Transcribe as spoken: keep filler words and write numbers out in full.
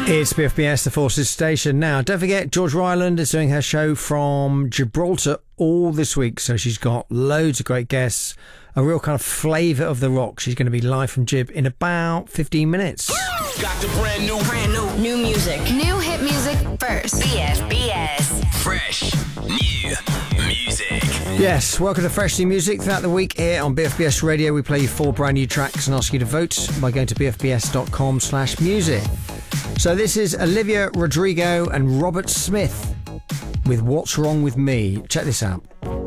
It's B F B S, the Forces Station. Now, don't forget, George Ryland is doing her show from Gibraltar all this week, so she's got loads of great guests, a real kind of flavour of the rock. She's going to be live from Gib in about fifteen minutes. Got the brand new, brand new, new music. New hit music first. B F B S. Fresh, new music. Yes, welcome to Fresh New Music. Throughout the week here on B F B S Radio, we play you four brand new tracks and ask you to vote by going to bfbs.com slash music. So this is Olivia Rodrigo and Robert Smith with What's Wrong With Me. Check this out.